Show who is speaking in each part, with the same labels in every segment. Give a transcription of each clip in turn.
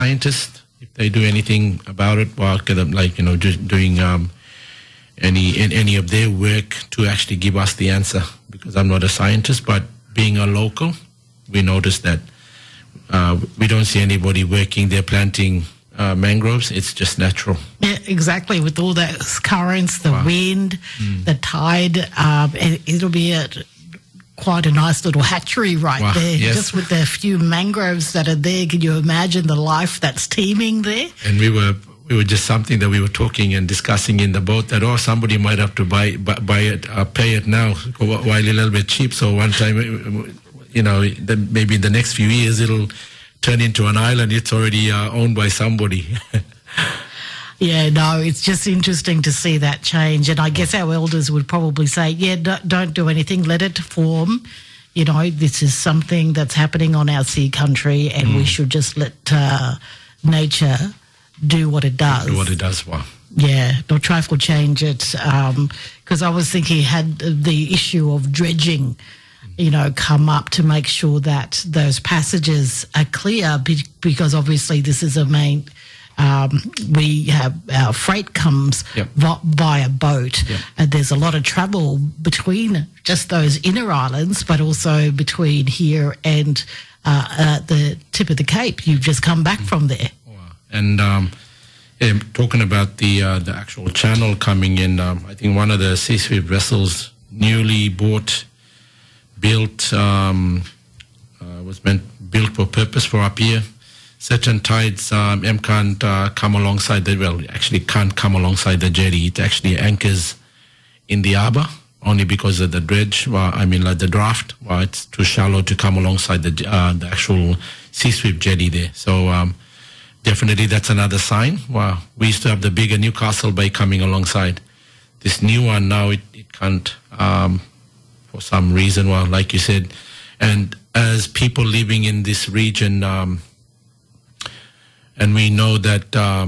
Speaker 1: scientists, if they do anything about it, well, get them, like, just doing any of their work to actually give us the answer. Because I'm not a scientist, but being a local, we noticed that we don't see anybody working there planting mangroves. It's just natural.
Speaker 2: Yeah, exactly. With all those currents, the wind, the tide, it'll be quite a nice little hatchery right there. Yes. Just with the few mangroves that are there. Can you imagine the life that's teeming there?
Speaker 1: And we were just something that we were talking and discussing in the boat that, somebody might have to buy it, pay it now while a little bit cheap. So one time, maybe in the next few years, it'll turn into an island. It's already owned by somebody.
Speaker 2: Yeah, no, it's just interesting to see that change. And I guess our elders would probably say, don't do anything, let it form. This is something that's happening on our sea country, and we should just let nature do what it does.
Speaker 1: Do what it does, wow.
Speaker 2: Yeah, not try to change it. Because I was thinking he had the issue of dredging, come up to make sure that those passages are clear, because obviously this is a main... we have our freight comes via boat, and there's a lot of travel between just those inner islands, but also between here and the tip of the Cape. You've just come back from there.
Speaker 1: Wow. And talking about the actual channel coming in, I think one of the Sea Swift vessels, newly built, was built for purpose for up here. Certain tides, M can't come alongside can't come alongside the jetty. It actually anchors in the harbour only because of the dredge. The draft. It's too shallow to come alongside the actual Sea Swift jetty there. So definitely that's another sign. We used to have the bigger Newcastle Bay coming alongside. This new one now, it can't for some reason. Like you said, and as people living in this region. And we know that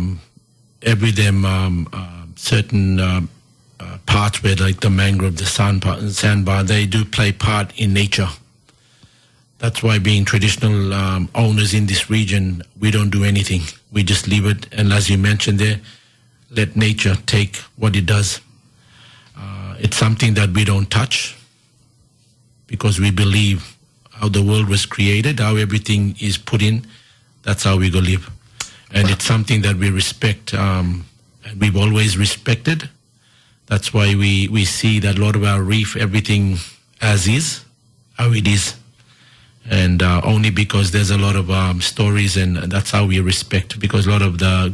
Speaker 1: certain parts where, like the mangrove, the sandbar, they do play part in nature. That's why, being traditional owners in this region, we don't do anything. We just leave it, and as you mentioned there, let nature take what it does. It's something that we don't touch because we believe how the world was created, how everything is put in. That's how we go live. And it's something that we respect, and we've always respected. That's why we see that a lot of our reef, everything as is, how it is. And only because there's a lot of stories, and that's how we respect, because a lot of the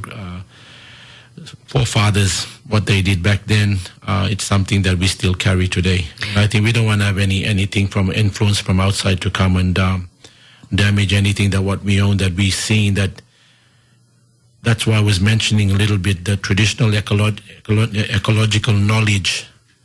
Speaker 1: forefathers, what they did back then, it's something that we still carry today. And I think we don't want to have anything from influence from outside to come and damage anything that what we own, that we've seen that. That's why I was mentioning a little bit the traditional ecological knowledge.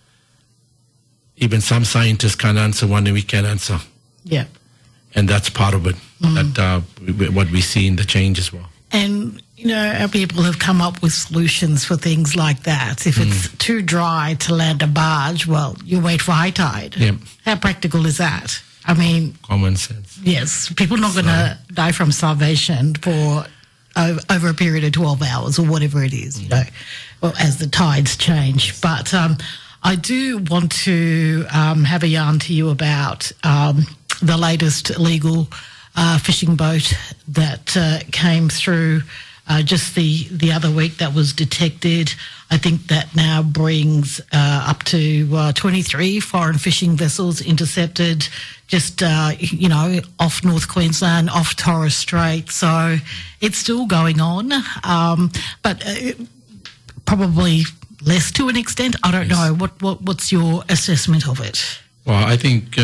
Speaker 1: Even some scientists can't answer one, and we can answer.
Speaker 2: Yeah.
Speaker 1: And that's part of it, what we see in the change as well.
Speaker 2: And, our people have come up with solutions for things like that. If it's too dry to land a barge, well, you wait for high tide.
Speaker 1: Yeah.
Speaker 2: How practical is that?
Speaker 1: Common sense.
Speaker 2: Yes. People are not going to die from starvation for... over a period of 12 hours or whatever it is, as the tides change. But I do want to have a yarn to you about the latest illegal fishing boat that came through just the other week that was detected. I think that now brings up to 23 foreign fishing vessels intercepted just, off North Queensland, off Torres Strait. So it's still going on, but probably less to an extent. I don't know. What's your assessment of it?
Speaker 1: Well, I think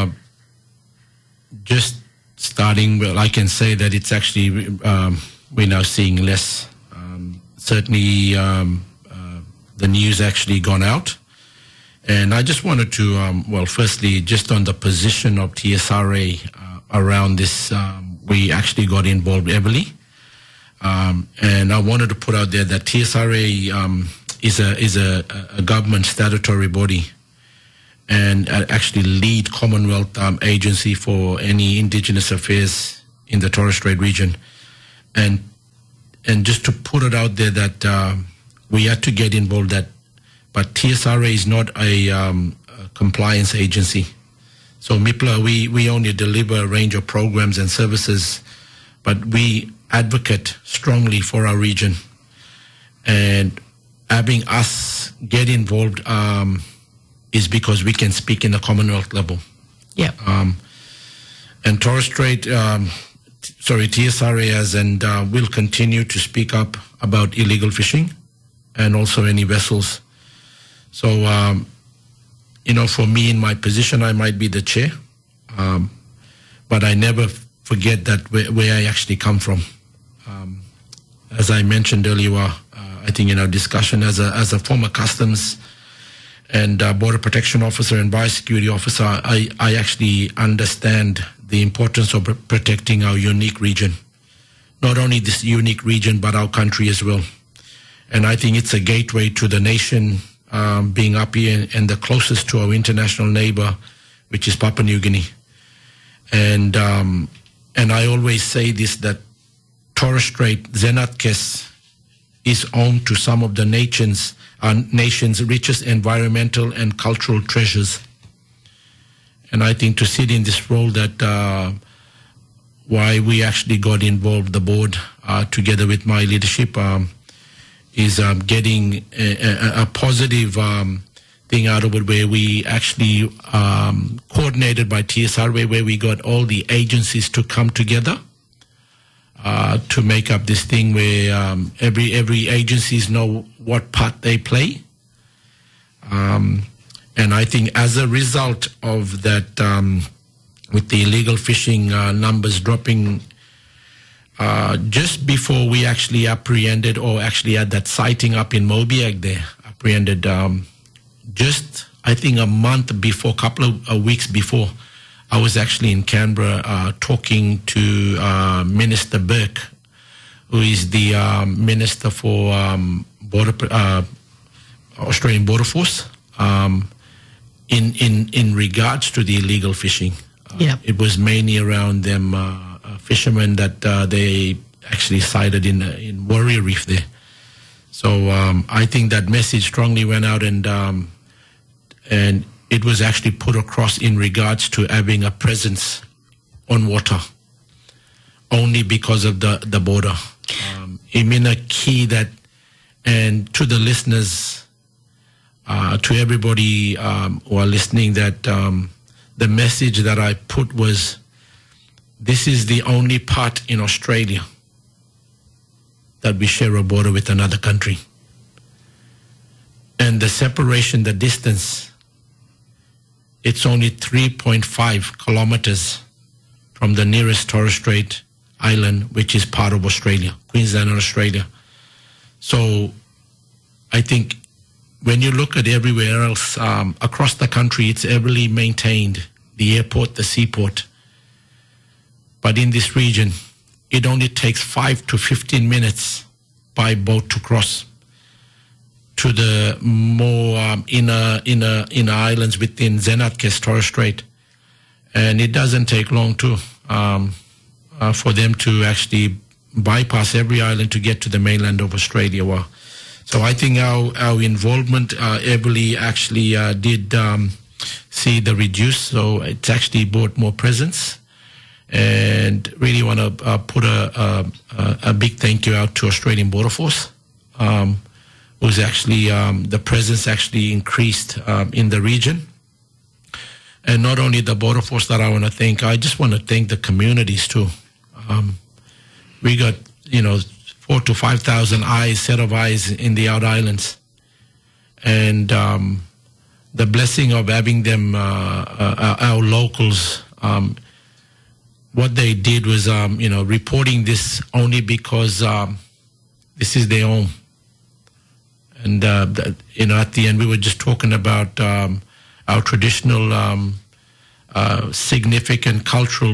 Speaker 1: just starting, I can say that it's actually, we're now seeing less. Certainly, the news actually gone out. And I just wanted to, firstly, just on the position of TSRA around this, we actually got involved heavily. And I wanted to put out there that TSRA is a government statutory body and actually lead Commonwealth agency for any Indigenous affairs in the Torres Strait region. And and just to put it out there that we had to get involved. But TSRA is not a compliance agency. So MIPLA, we only deliver a range of programs and services, but we advocate strongly for our region. And having us get involved is because we can speak in the Commonwealth level.
Speaker 2: Yeah.
Speaker 1: And Torres Strait, TSRA has and will continue to speak up about illegal fishing and also any vessels. So, for me in my position, I might be the chair, but I never forget that where I actually come from. As I mentioned earlier, I think in our discussion, as a former customs and border protection officer and biosecurity officer, I actually understand the importance of protecting our unique region. Not only this unique region, but our country as well. And I think it's a gateway to the nation, being up here and the closest to our international neighbor, which is Papua New Guinea. And I always say this, that Torres Strait, Xenakis, is home to some of the nation's richest environmental and cultural treasures. And I think to sit in this role, that why we actually got involved, the board, together with my leadership, is getting a positive thing out of it, where we actually coordinated by TSRA, where we got all the agencies to come together to make up this thing where every agencies know what part they play. And I think as a result of that, with the illegal fishing numbers dropping, just before we actually apprehended, or actually had that sighting up in Mobiag there, apprehended just, I think, a month before, couple of weeks before, I was actually in Canberra talking to Minister Burke, who is the Minister for Australian Border Force, in regards to the illegal fishing. It was mainly around them fishermen that they actually sighted in Warrior Reef there. So I think that message strongly went out, and it was actually put across in regards to having a presence on water, only because of the border. Imina key that, and to the listeners, to everybody who are listening, that the message that I put was, this is the only part in Australia that we share a border with another country. And the separation, the distance, it's only 3.5 kilometers from the nearest Torres Strait island, which is part of Australia, Queensland and Australia. So I think when you look at everywhere else across the country, it's heavily maintained, the airport, the seaport. But in this region, it only takes 5 to 15 minutes by boat to cross to the more inner islands within Xenakis, Torres Strait. And it doesn't take long too for them to actually bypass every island to get to the mainland of Australia. Well, so I think our involvement heavily actually did see the reduce. So it's actually brought more presence. And really want to put a big thank you out to Australian Border Force, who's actually, the presence actually increased in the region. And not only the Border Force that I want to thank, I just want to thank the communities too. We got, 4,000 to 5,000 set of eyes in the out islands. And the blessing of having them, our locals, what they did was, reporting this only because this is their home. And, at the end, we were just talking about our traditional, significant cultural,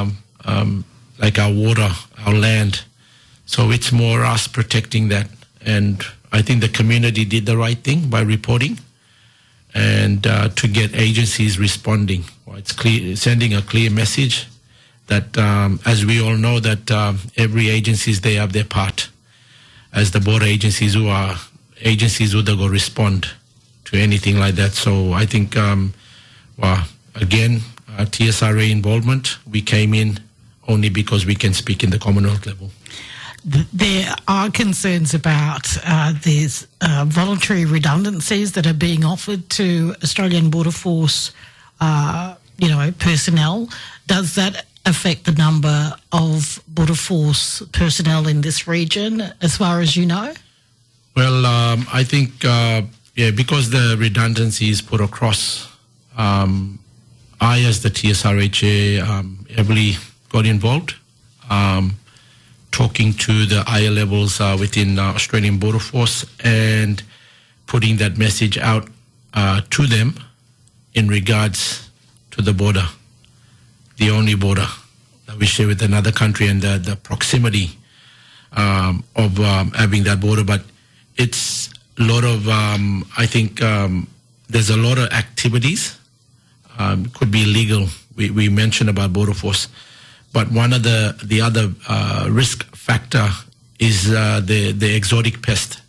Speaker 1: like our water, our land. So it's more us protecting that. And I think the community did the right thing by reporting, and to get agencies responding. Well, it's clear, sending a clear message that, as we all know, that every agencies, they have their part. as the border agencies who they go respond to anything like that. So I think, again, TSRA involvement, we came in only because we can speak in the Commonwealth level.
Speaker 2: There are concerns about these voluntary redundancies that are being offered to Australian Border Force, personnel. Does that affect the number of Border Force personnel in this region, as far as you know?
Speaker 1: Well, I think, because the redundancy is put across, I, as the TSRA chair, heavily got involved, talking to the higher levels within Australian Border Force and putting that message out to them in regards to the border, the only border that we share with another country, and the proximity of having that border. But it's a lot of, I think there's a lot of activities, could be illegal. We mentioned about Border Force. But one of the other risk factor is the exotic pest.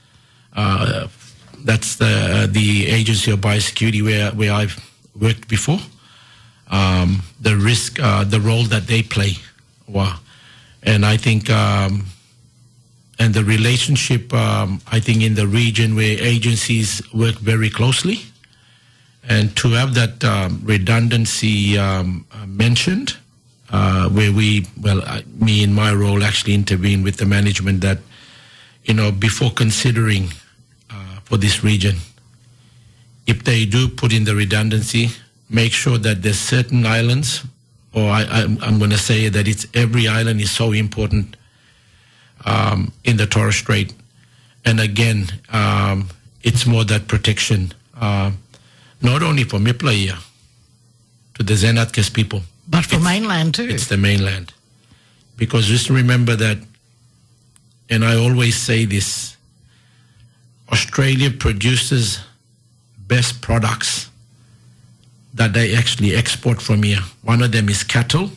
Speaker 1: That's the Agency of Biosecurity where I've worked before. The risk, the role that they play. Wow. And I think, and the relationship, I think in the region where agencies work very closely, and to have that redundancy mentioned, where me in my role actually intervene with the management that, before considering for this region, if they do put in the redundancy, make sure that there's certain islands, or I'm going to say that it's every island is so important in the Torres Strait. And again, it's more that protection, not only for Miplaya, to the Xenakis people,
Speaker 2: but for mainland too.
Speaker 1: It's the mainland. Because just remember that, and I always say this, Australia produces best products that they actually export from here. One of them is cattle,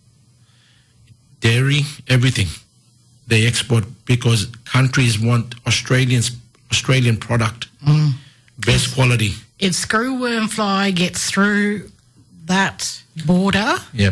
Speaker 1: dairy, everything. They export because countries want Australian product, best quality.
Speaker 2: If screwworm fly gets through that border,
Speaker 1: yep,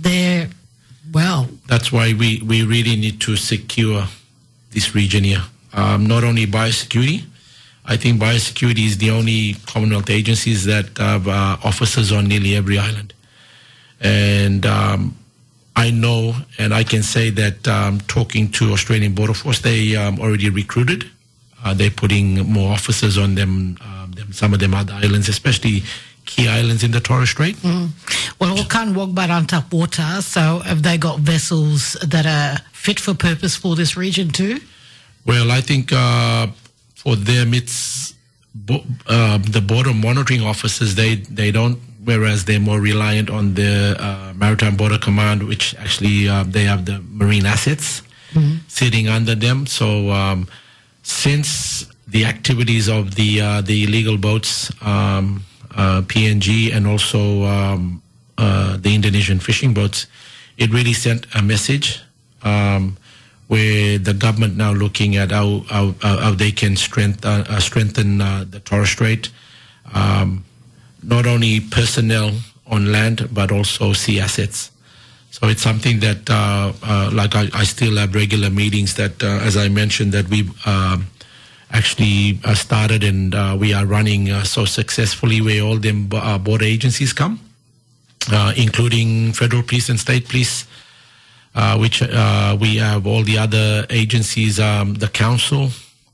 Speaker 1: that's why we really need to secure this region here. Not only biosecurity, I think biosecurity is the only Commonwealth agencies that have officers on nearly every island. And I know, and I can say that talking to Australian Border Force, they already recruited. They're putting more officers on them, some of them other islands, especially key islands in the Torres Strait.
Speaker 2: Well, Okan Wogbarantap water, so have they got vessels that are fit for purpose for this region too?
Speaker 1: Well, I think for them it's the border monitoring officers, they don't, whereas they're more reliant on the Maritime Border Command, which actually they have the marine assets sitting under them. So since the activities of the illegal boats, PNG, and also the Indonesian fishing boats, it really sent a message where the government now looking at how they can strengthen the Torres Strait, not only personnel on land but also sea assets. So it's something that, like I still have regular meetings that, as I mentioned, that we actually started and we are running so successfully, where all them border agencies come, including federal police and state police, which we have all the other agencies, the council,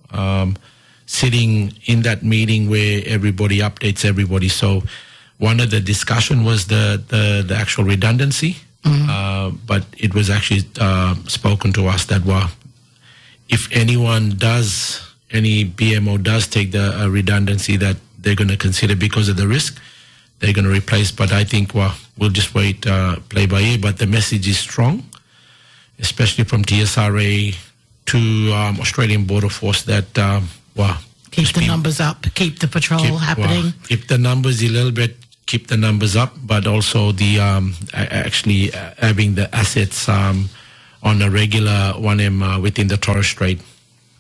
Speaker 1: sitting in that meeting where everybody updates everybody. So one of the discussion was the actual redundancy, but it was actually spoken to us that, well, if anyone does, any BMO does take the redundancy, that they're going to consider because of the risk, they're going to replace. But I think, well, we'll just wait, play by ear. But the message is strong, especially from TSRA to Australian Border Force, that,
Speaker 2: keep the numbers up, keep the patrol happening.
Speaker 1: Keep the numbers a little bit, keep the numbers up, but also the actually having the assets on a regular 1M within the Torres Strait.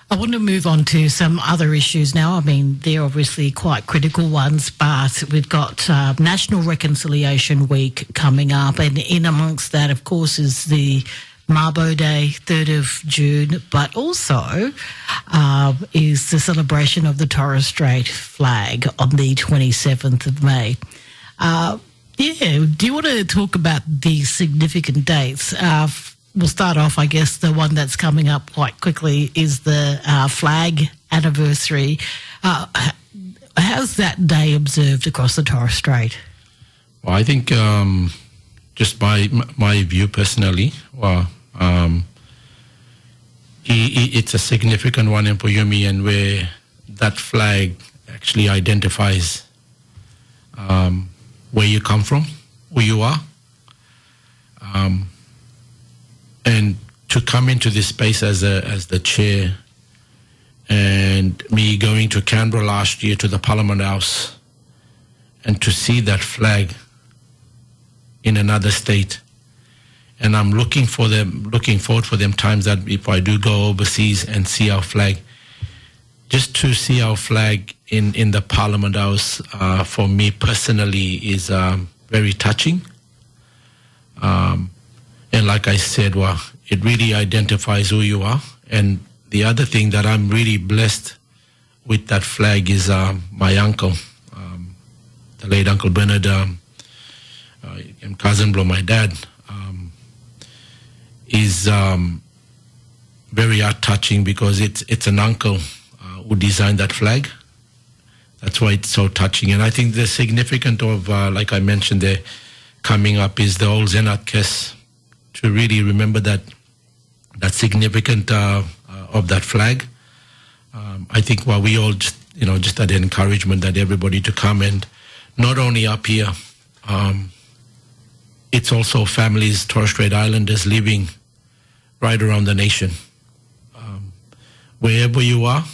Speaker 2: I want to move on to some other issues now. I mean, they're obviously quite critical ones, but we've got National Reconciliation Week coming up, and in amongst that, of course, is the Mabo Day, 3rd of June, but also is the celebration of the Torres Strait flag on the 27th of May. Do you want to talk about the significant dates? We'll start off, I guess, the one that's coming up quite quickly is the flag anniversary. How's that day observed across the Torres Strait?
Speaker 1: Well, I think just my view personally, it's a significant one in Puyumi, and where that flag actually identifies where you come from, who you are. And to come into this space as the chair, and me going to Canberra last year to the Parliament House, and to see that flag in another state, and I'm looking forward for them times that if I do go overseas and see our flag, just to see our flag in the Parliament House, for me personally is very touching. And like I said, it really identifies who you are. And the other thing that I'm really blessed with that flag is my uncle, the late Uncle Bernard, and cousin Blow, my dad, is very heart-touching because it's an uncle who designed that flag. That's why it's so touching. And I think the significance of, like I mentioned there, coming up is the old Zenat Kes, to really remember that significance of that flag. I think we all just had an encouragement that everybody to come, and not only up here, it's also families, Torres Strait Islanders living right around the nation. Wherever you are,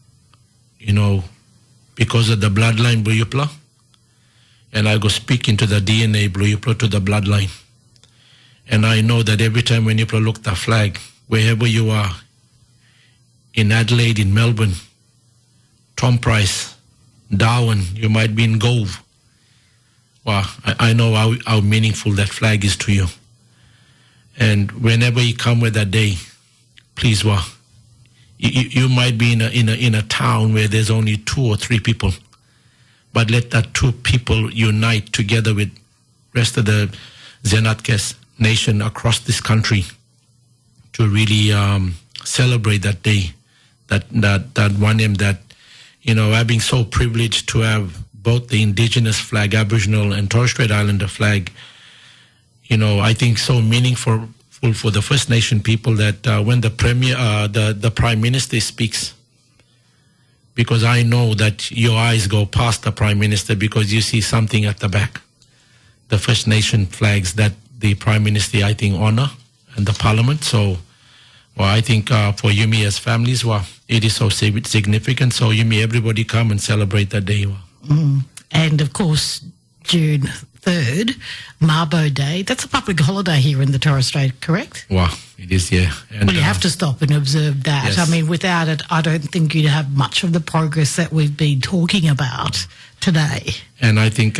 Speaker 1: because of the bloodline Blue Yupla, and I go speak into the DNA Blue Yupla to the bloodline. And I know that every time when you look at the flag, wherever you are, in Adelaide, in Melbourne, Tom Price, Darwin, you might be in Gove. Well, I know how meaningful that flag is to you. And whenever you come with that day, please, you might be in a town where there's only 2 or 3 people, but let that 2 people unite together with rest of the Zenat Kes nation across this country to really celebrate that day, that one name that, having so privileged to have both the indigenous flag, Aboriginal and Torres Strait Islander flag, I think so meaningful for the First Nation people that when the Premier, the Prime Minister speaks, because I know that your eyes go past the Prime Minister because you see something at the back, the First Nation flags that the Prime Minister, I think, honor, and the Parliament. So, I think for Yumi as families, it is so significant. So, Yumi, everybody come and celebrate that day.
Speaker 2: And, of course, June 3rd, Mabo Day. That's a public holiday here in the Torres Strait, correct?
Speaker 1: It is, yeah. And,
Speaker 2: you have to stop and observe that.
Speaker 1: Yes.
Speaker 2: I mean, without it, I don't think you'd have much of the progress that we've been talking about today.
Speaker 1: And I think,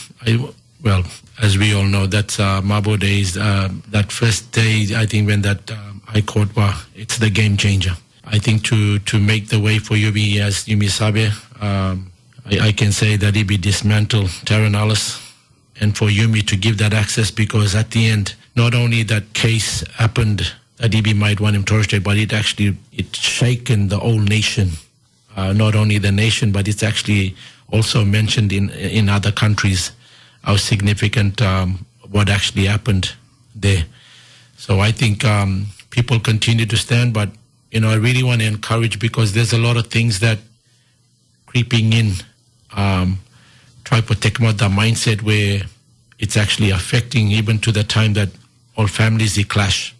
Speaker 1: as we all know, that's Mabo Day is that first day, I think, when that High Court, it's the game changer. I think to make the way for Yumi as Yumi Sabe, I can say that it be dismantled Terra Nullius, and for Yumi to give that access, because at the end, not only that case happened that EB might want him Torres Strait, but it shaken the whole nation. Not only the nation, but it's actually also mentioned in other countries how significant what actually happened there. So I think people continue to stand, but I really want to encourage, because there's a lot of things that creeping in, try to take out the mindset where it's actually affecting even to the time that all families they clash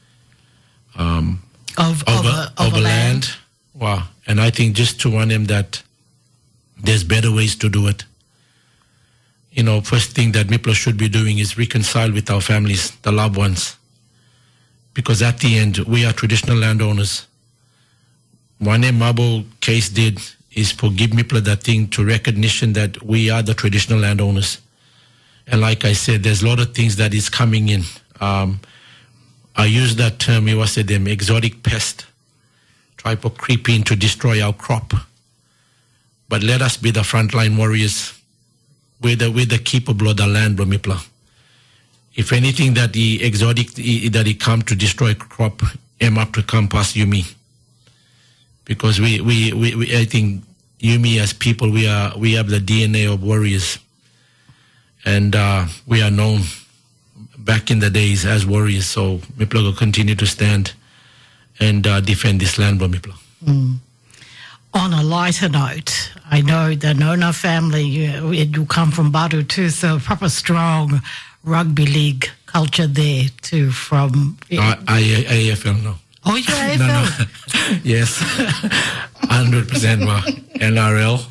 Speaker 1: over land. Wow. And I think just to warn them that there's better ways to do it. First thing that MIPLA should be doing is reconcile with our families, the loved ones. Because at the end, we are traditional landowners. one Mabo case did is for give Mipla that thing to recognition that we are the traditional landowners. And like I said, there's a lot of things that is coming in. I use that term, it was them exotic pest, try to creep in to destroy our crop. But let us be the frontline warriors. We're the capable of the land, Mipla. If anything that the exotic that he come to destroy crop, up to come past Yumi. Because we I think Yumi as people we have the DNA of warriors. And we are known back in the days as warriors. So Mipla will continue to stand and defend this land, Mipla.
Speaker 2: On a lighter note, I know the Nona family, you come from Badu too, so proper strong rugby league culture there too from...
Speaker 1: AFL, no.
Speaker 2: Oh, you're AFL?
Speaker 1: No. Yes, 100% NRL.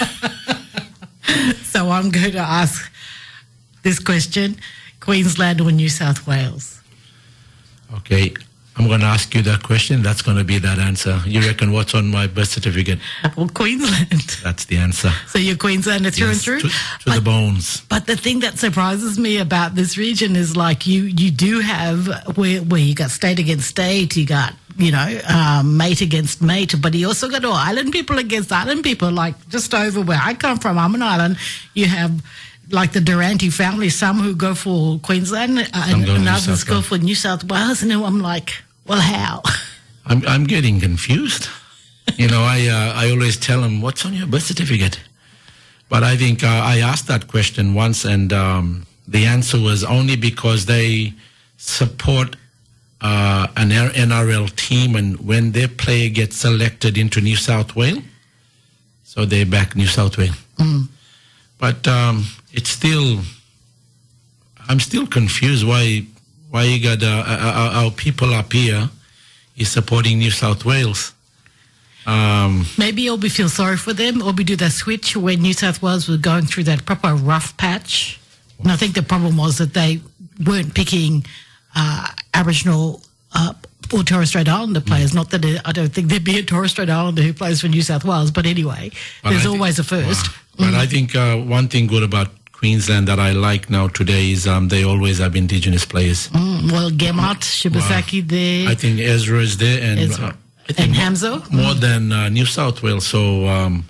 Speaker 2: So I'm going to ask this question, Queensland or New South Wales?
Speaker 1: Okay. I'm going to ask you that question. That's going to be that answer. You reckon what's on my birth certificate?
Speaker 2: Well, Queensland.
Speaker 1: That's the answer.
Speaker 2: So you're Queenslander through and through?
Speaker 1: To the bones.
Speaker 2: But the thing that surprises me about this region is like you do have where you got state against state, you got, mate against mate, but you also got island people against island people. Like just over where I come from, I'm an island, you have... like the Durante family, some who go for Queensland and others go for New South Wales. And I'm like, well, how?
Speaker 1: I'm getting confused. I always tell them, what's on your birth certificate? But I think I asked that question once, and the answer was only because they support an NRL team, and when their player gets selected into New South Wales, so they back New South Wales. But it's still, I'm still confused why you got our people up here is supporting New South Wales.
Speaker 2: Maybe Obi feel sorry for them. Obi do that switch when New South Wales were going through that proper rough patch. And I think the problem was that they weren't picking Aboriginal or Torres Strait Islander players. Not that I don't think there'd be a Torres Strait Islander who plays for New South Wales, but anyway, there's always a first.
Speaker 1: But I think one thing good about Queensland that I like now today is they always have Indigenous players.
Speaker 2: Well, Gemart, Shibasaki there.
Speaker 1: I think Ezra is there. And
Speaker 2: and Hamza?
Speaker 1: More than New South Wales. So,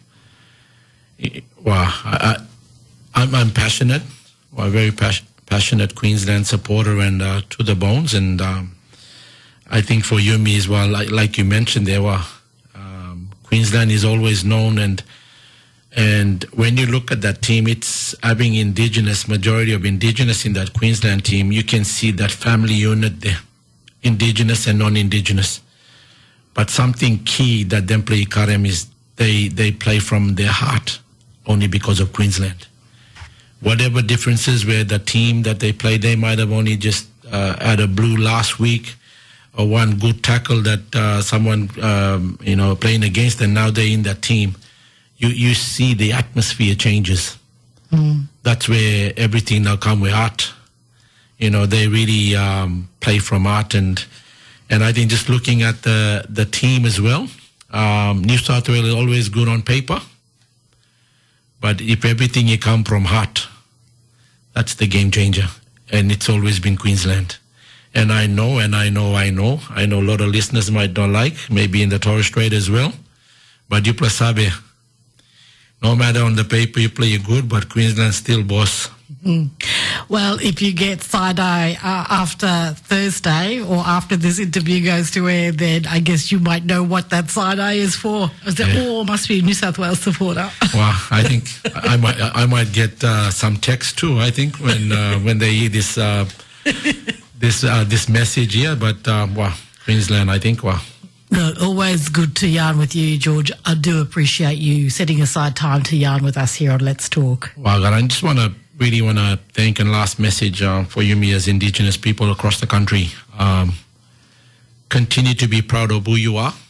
Speaker 1: I'm passionate. I'm a very passionate Queensland supporter and to the bones. And I think for Yumi as well, like you mentioned, there were Queensland is always known, and when you look at that team, it's having majority of Indigenous in that Queensland team. You can see that family unit there, Indigenous and non-Indigenous. But something key that them play Karem is they play from their heart only because of Queensland. Whatever differences where the team that they play, they might have only just had a blue last week, or one good tackle that someone playing against, and now they're in that team. You see the atmosphere changes. That's where everything now come with art. They really play from art, and I think just looking at the team as well, New South Wales is always good on paper, but if everything you come from heart, that's the game changer, and it's always been Queensland. And I know a lot of listeners might not like, maybe in the Torres Strait as well, but you play Sabe. No matter on the paper you play good, but Queensland's still boss.
Speaker 2: Well, if you get side-eye after Thursday or after this interview goes to air, then I guess you might know what that side-eye is for. Must be a New South Wales supporter.
Speaker 1: Well, I think I might get some text too, I think, when they hear this this message here. But, Queensland, I think,
Speaker 2: No, always good to yarn with you, George. I do appreciate you setting aside time to yarn with us here on Let's Talk.
Speaker 1: Well, I just really want to thank, and last message for Yumi as Indigenous people across the country. Continue to be proud of who you are.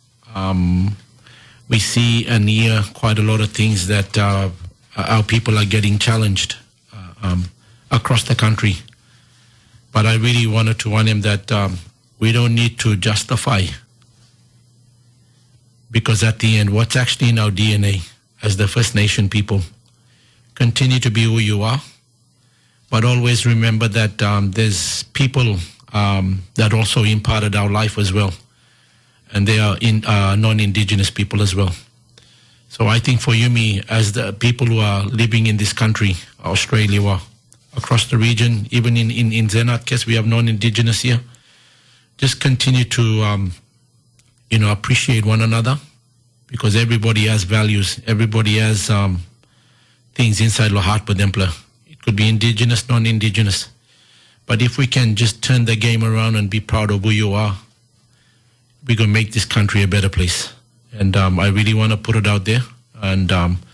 Speaker 1: We see and hear quite a lot of things that our people are getting challenged across the country. But I really wanted to warn him that we don't need to justify because at the end, what's actually in our DNA as the First Nation people, continue to be who you are, but always remember that there's people that also imparted our life as well, and they are non-Indigenous people as well. So I think for Yumi, as the people who are living in this country, Australia, or across the region, even in Zenat case, we have non-Indigenous here, just continue to appreciate one another, because everybody has values, everybody has things inside the heart with them. It could be Indigenous, non-Indigenous. But if we can just turn the game around and be proud of who you are, we're going to make this country a better place. And I really want to put it out there. And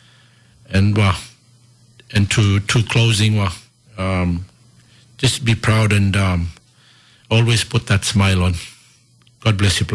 Speaker 1: to closing, just be proud and always put that smile on. God bless you, Pla.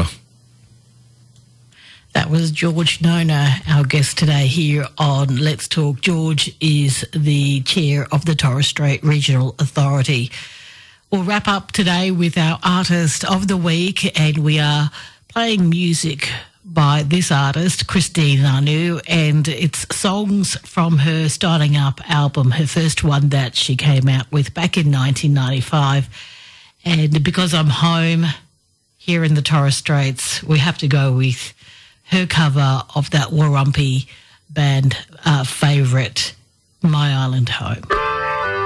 Speaker 2: That was George Nona, our guest today here on Let's Talk. George is the chair of the Torres Strait Regional Authority. We'll wrap up today with our Artist of the Week, and we are playing music by this artist, Christine Nanu, and it's songs from her starting up album, her first one that she came out with back in 1995. And because I'm home here in the Torres Straits, we have to go with her cover of that Warumpi band favourite, My Island Home.